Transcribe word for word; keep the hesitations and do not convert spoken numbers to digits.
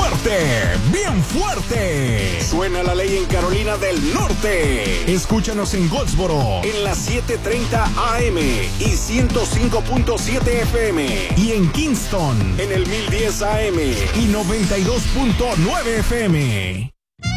fuerte, bien fuerte. Suena la ley en Carolina del Norte. Escúchanos en Goldsboro en las setecientos treinta A M y ciento cinco punto siete F M. Y en Kingston en el mil diez A M y noventa y dos punto nueve F M.